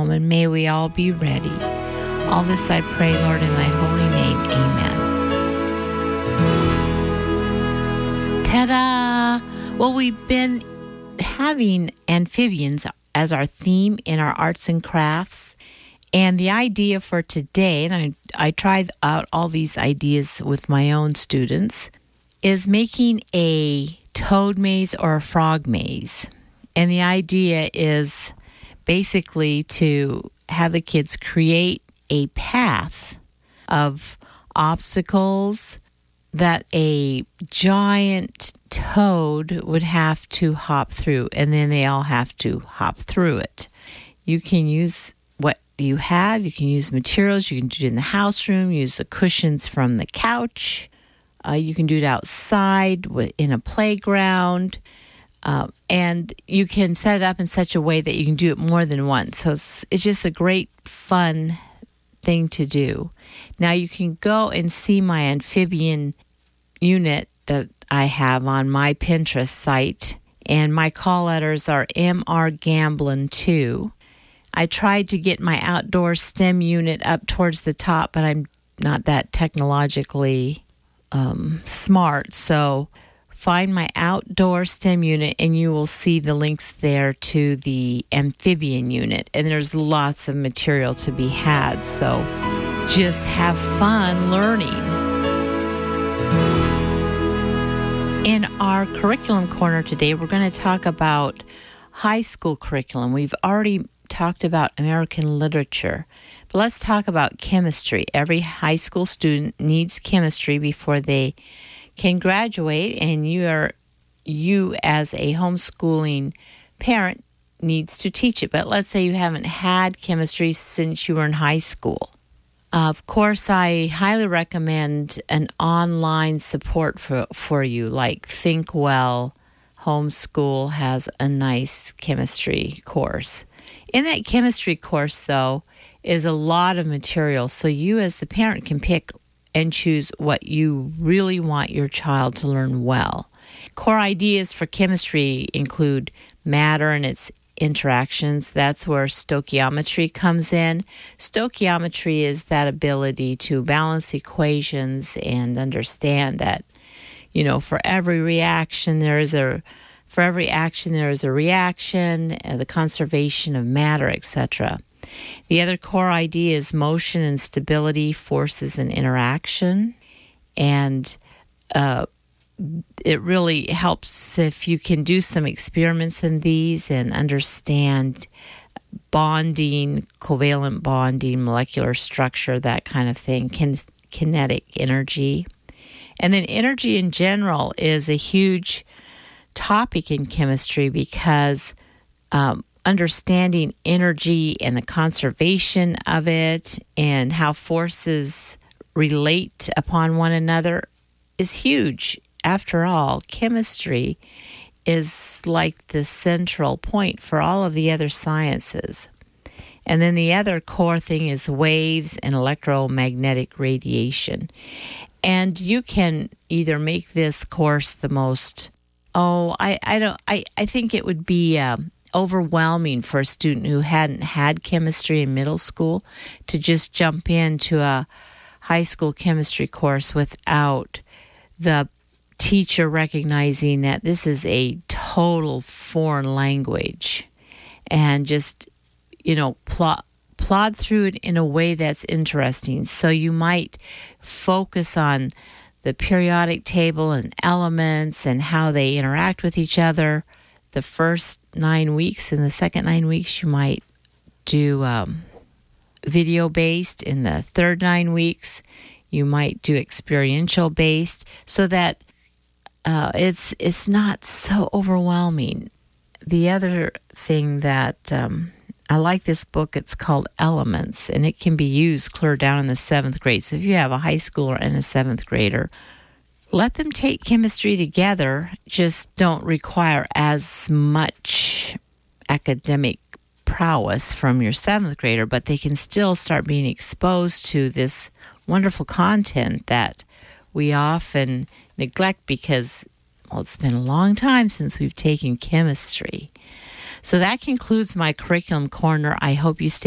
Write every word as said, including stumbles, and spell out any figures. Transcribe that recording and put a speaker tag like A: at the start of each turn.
A: home, and may we all be ready. All this I pray, Lord, in thy holy name. Amen. Ta-da! Well, we've been having amphibians as our theme in our arts and crafts. And the idea for today, and I, I tried out all these ideas with my own students, is making a toad maze or a frog maze. And the idea is basically to have the kids create a path of obstacles that a giant toad would have to hop through, and then they all have to hop through it. You can use what you have. You can use materials. You can do it in the house room, use the cushions from the couch. Uh, you can do it outside in a playground. Uh, and you can set it up in such a way that you can do it more than once. So it's, it's just a great, fun thing to do. Now you can go and see my amphibian unit that I have on my Pinterest site. And my call letters are M R Gamblin two. I tried to get my outdoor STEM unit up towards the top, but I'm not that technologically um, smart. So find my outdoor STEM unit and you will see the links there to the amphibian unit. And there's lots of material to be had. So just have fun learning. In our curriculum corner today, we're going to talk about high school curriculum. We've already talked about American literature, but let's talk about chemistry. Every high school student needs chemistry before they can graduate, and you are you as a homeschooling parent needs to teach it. But let's say you haven't had chemistry since you were in high school. Uh, of course, I highly recommend an online support for, for you, like ThinkWell Homeschool has a nice chemistry course. In that chemistry course, though, is a lot of material, so you as the parent can pick and choose what you really want your child to learn well. Core ideas for chemistry include matter and its interactions. That's where stoichiometry comes in. Stoichiometry is that ability to balance equations and understand that, you know, for every reaction there is a For every action, there is a reaction, uh, the conservation of matter, et cetera. The other core idea is motion and stability, forces and interaction. And uh, it really helps if you can do some experiments in these and understand bonding, covalent bonding, molecular structure, that kind of thing, kin- kinetic energy. And then energy in general is a huge topic in chemistry because um, understanding energy and the conservation of it and how forces relate upon one another is huge. After all, chemistry is like the central point for all of the other sciences. And then the other core thing is waves and electromagnetic radiation. And you can either make this course the most Oh, I, I don't. I, I think it would be uh, overwhelming for a student who hadn't had chemistry in middle school to just jump into a high school chemistry course without the teacher recognizing that this is a total foreign language and just, you know, plot. plod through it in a way that's interesting. So you might focus on the periodic table and elements and how they interact with each other the first nine weeks. In the second nine weeks, you might do um, video-based. In the third nine weeks, you might do experiential-based, so that uh, it's it's not so overwhelming. The other thing that um, I like this book, it's called Elements, and it can be used clear down in the seventh grade. So if you have a high schooler and a seventh grader, let them take chemistry together. Just don't require as much academic prowess from your seventh grader, but they can still start being exposed to this wonderful content that we often neglect because, well, it's been a long time since we've taken chemistry. So that concludes my curriculum corner. I hope you stay